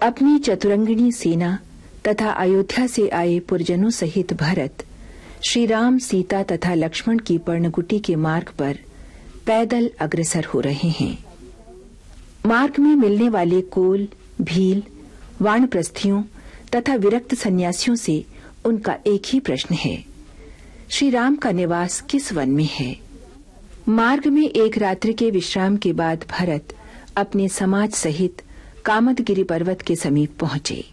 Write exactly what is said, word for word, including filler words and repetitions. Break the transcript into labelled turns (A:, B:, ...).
A: अपनी चतुरंगिणी सेना तथा अयोध्या से आए पुरजनों सहित भरत श्री राम, सीता तथा लक्ष्मण की पर्णकुटी के मार्ग पर पैदल अग्रसर हो रहे हैं। मार्ग में मिलने वाले कोल, भील, वानप्रस्थियों तथा विरक्त सन्यासियों से उनका एक ही प्रश्न है, श्री राम का निवास किस वन में है। मार्ग में एक रात्रि के विश्राम के बाद भरत अपने समाज सहित कामदगिरि पर्वत के समीप पहुंचे।